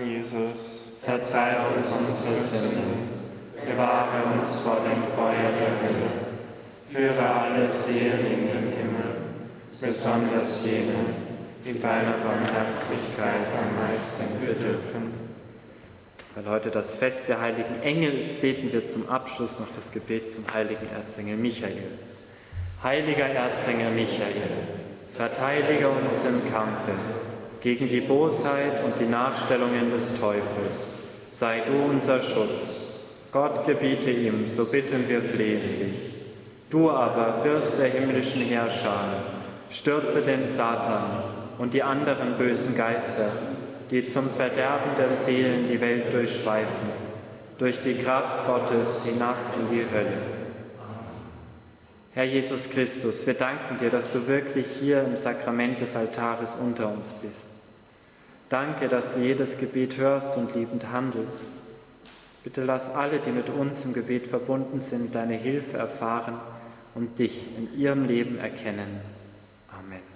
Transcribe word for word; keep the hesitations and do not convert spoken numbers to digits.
Jesus, verzeih uns unsere Sünden, bewahre uns vor dem Feuer der Hölle, führe alle Seelen in den Himmel, besonders jene, die deiner Barmherzigkeit am meisten bedürfen. Weil heute das Fest der heiligen Engel ist, beten wir zum Abschluss noch das Gebet zum heiligen Erzengel Michael. Heiliger Erzengel Michael, verteidige uns im Kampfe gegen die Bosheit und die Nachstellungen des Teufels. Sei du unser Schutz. Gott gebiete ihm, so bitten wir flehentlich. Du aber, Fürst der himmlischen Herrscher, stürze den Satan und die anderen bösen Geister, die zum Verderben der Seelen die Welt durchschweifen, durch die Kraft Gottes hinab in die Hölle. Herr Jesus Christus, wir danken dir, dass du wirklich hier im Sakrament des Altares unter uns bist. Danke, dass du jedes Gebet hörst und liebend handelst. Bitte lass alle, die mit uns im Gebet verbunden sind, deine Hilfe erfahren und dich in ihrem Leben erkennen. Amen.